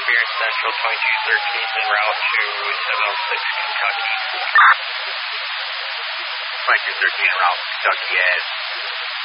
Experience Central 2213 en route to 706 Kentucky. 2213 en route to Kentucky, yes.